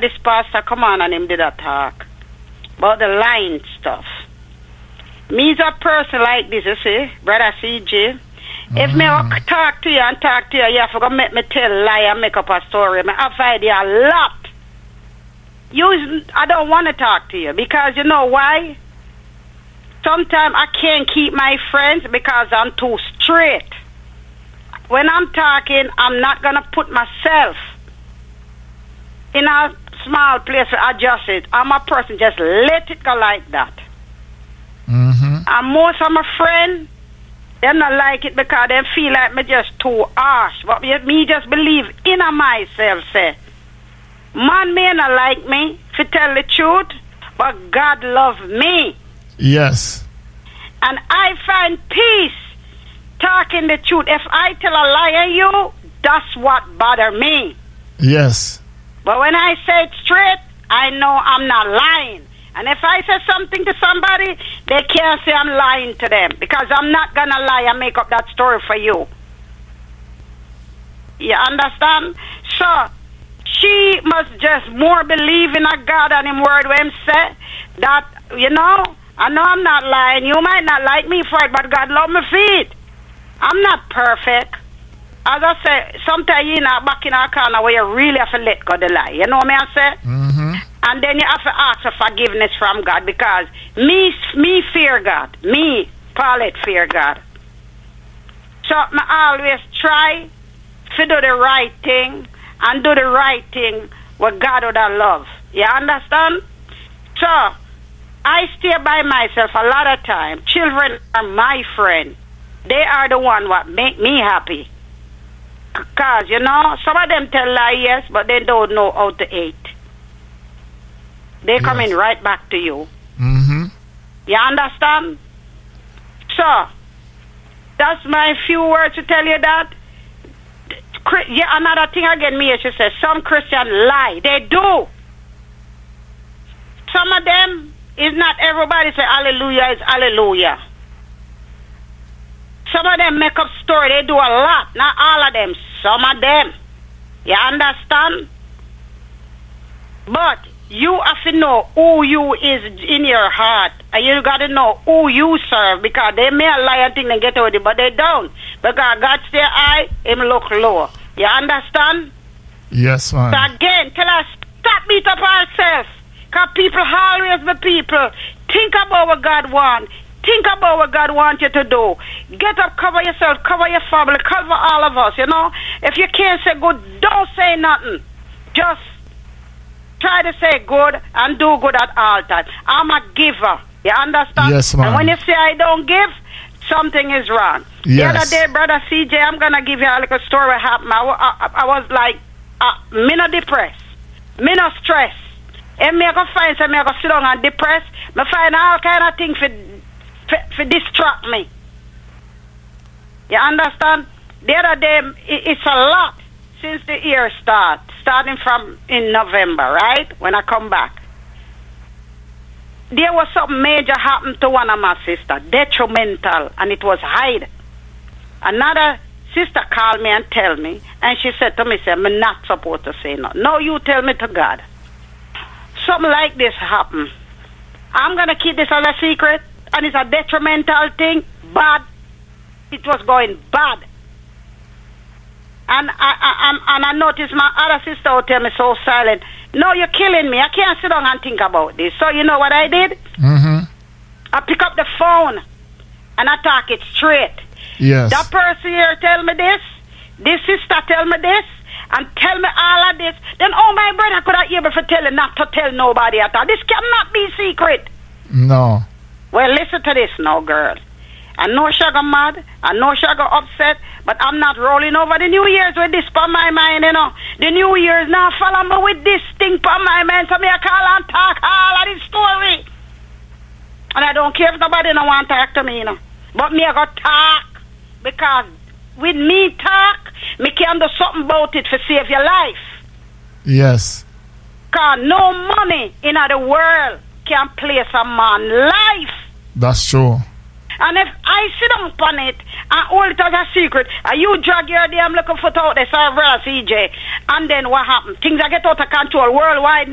this pastor come on and him did a talk about the lying stuff. Me's a person like this, you see, Brother CJ. If me talk to you, you have to make me tell a lie and make up a story. I have idea a lot. I don't want to talk to you because you know why? Sometimes I can't keep my friends because I'm too straight. When I'm talking, I'm not going to put myself in a small place to adjust it. I'm a person, just let it go like that. And most of my friends, they don't like it because they feel like me just too harsh. But me just believe in myself, say, man may not like me, to tell the truth, but God loves me. Yes. And I find peace talking the truth. If I tell a lie on you, that's what bothers me. Yes. But when I say it straight, I know I'm not lying. And if I say something to somebody, they can't say I'm lying to them because I'm not going to lie and make up that story for you. You understand? So, she must just more believe in a God and Him word when Him say that, you know, I know I'm not lying. You might not like me for it, but God love me for it. I'm not perfect. As I say, sometimes you're not back in a corner where you really have to let go the lie. You know what I say? And then you have to ask for forgiveness from God because me fear God. Me, Paulette, fear God. So I always try to do the right thing and do the right thing with God with our love. You understand? So I stay by myself a lot of time. Children are my friend. They are the one what make me happy. Because, you know, some of them tell lie, yes, but they don't know how to hate. They coming right back to you. You understand? So, that's my few words to tell you that. Yeah, another thing again, me, she says, some Christians lie. They do. Some of them, is not everybody say hallelujah is hallelujah. Some of them make up story. They do a lot. Not all of them. Some of them. You understand? But you have to know who you is in your heart. And you got to know who you serve. Because they may lie and think they get with it, but they don't. Because God stay high, Him look low. You understand? Yes, man. So again, tell us, stop beat up ourselves. Because people always be people. Think about what God wants. Think about what God wants you to do. Get up, cover yourself, cover your family, cover all of us, you know. If you can't say good, don't say nothing. Just try to say good and do good at all times. I'm a giver. You understand? Yes, ma'am. And when you say I don't give, something is wrong. Yes. The other day, Brother CJ, I'm going to give you a little story what happened. I was like, me not depressed. Me not stressed. And me I go find some, me I go sit down and depressed. Me find all kind of things for distract me. You understand? The other day, it's a lot since the year starting from in November, right? When I come back. There was something major happened to one of my sisters, detrimental, and it was hide. Another sister called me and tell me, and she said to me, I'm not supposed to say no. No, you tell me to God. Something like this happened. I'm going to keep this as a secret, and it's a detrimental thing, bad. It was going bad. And I noticed my other sister would tell me so silent, no, you're killing me. I can't sit down and think about this. So you know what I did? I pick up the phone and I talk it straight. Yes. That person here tell me this sister tell me this, and tell me all of this. Then, oh, my brother could have able to tell you not to tell nobody at all. This cannot be secret. No. Well, listen to this now, girl. I know she got mad. I know she got upset. But I'm not rolling over the New Year's with this on my mind, you know. The New Year's now follow me with this thing on my mind. So me I call and talk all of this story. And I don't care if nobody don't want to talk to me, you know. But me I got talk. Because with me talk, me can do something about it to save your life. Yes. Because no money in the world can place a man's life. That's true. And if I sit down upon it and hold it as a secret, and you drag your damn looking foot out there, sorry, brother CJ, and then what happened? Things that get out of control worldwide.